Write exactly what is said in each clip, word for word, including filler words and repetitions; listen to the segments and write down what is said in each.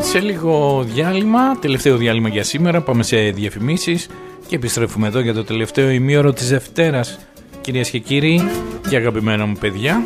Σε λίγο διάλειμμα, τελευταίο διάλειμμα για σήμερα, πάμε σε διαφημίσεις και επιστρέφουμε εδώ για το τελευταίο ημίωρο της Δευτέρας, κυρίες και κύριοι και αγαπημένα μου παιδιά.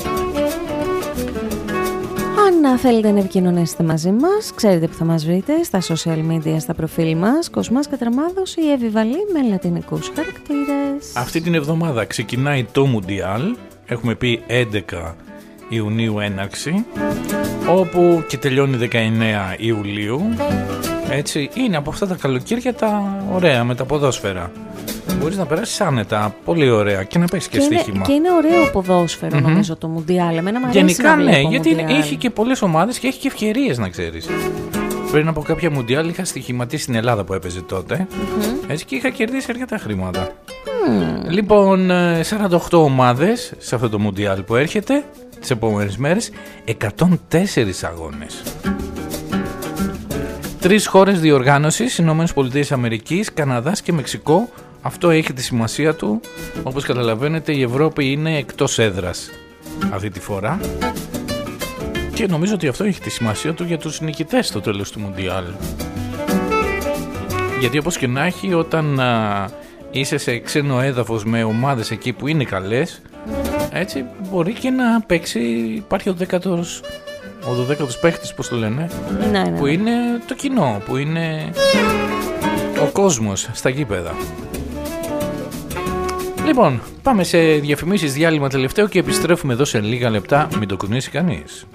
Αν θέλετε να επικοινωνήσετε μαζί μας, ξέρετε που θα μας βρείτε στα social media, στα προφίλ μας, Κοσμάς Κατραμάδος ή Εβιβαλή με λατινικούς χαρακτήρες. Αυτή την εβδομάδα ξεκινάει το Μουντιάλ, έχουμε πει έντεκα Ιουνίου έναρξη, όπου και τελειώνει δεκαεννέα Ιουλίου. Έτσι, είναι από αυτά τα καλοκαίρια τα ωραία με τα ποδόσφαιρα. Μπορείς να περάσεις άνετα, πολύ ωραία, και να παίξεις και, και στοίχημα. Και είναι ωραίο ποδόσφαιρο, mm-hmm. νομίζω, το Μουντιάλ. Εμένα μου αρέσει. Γενικά, ναι, γιατί Μουντιάλ. Έχει και πολλές ομάδες και έχει και ευκαιρίες, να ξέρεις. Πριν από κάποια Μουντιάλ είχα στοιχηματίσει στην Ελλάδα που έπαιζε τότε. Mm-hmm. Έτσι, και είχα κερδίσει αρκετά χρήματα. Mm. Λοιπόν, σαράντα οκτώ ομάδες σε αυτό το Μουντιάλ που έρχεται τις επόμενες μέρες, εκατόν τέσσερις αγώνες. Τρεις χώρες διοργάνωσης, Ηνωμένες Πολιτείες Αμερικής, Καναδάς και Μεξικό. Αυτό έχει τη σημασία του. Όπως καταλαβαίνετε, η Ευρώπη είναι εκτός έδρας αυτή τη φορά. Και νομίζω ότι αυτό έχει τη σημασία του για τους νικητές στο τέλος του Μουντιάλ. Γιατί όπως και να έχει, όταν α, είσαι σε ξένο έδαφος με ομάδες εκεί που είναι καλές, έτσι μπορεί και να παίξει, υπάρχει ο δέκατος, ο δωδέκατος παίχτης, πώς το λένε, ναι, ναι. που είναι το κοινό, που είναι ο κόσμος στα γήπεδα. Λοιπόν, πάμε σε διαφημίσεις, διάλειμμα τελευταίο και επιστρέφουμε εδώ σε λίγα λεπτά, μην το κουνήσει κανείς.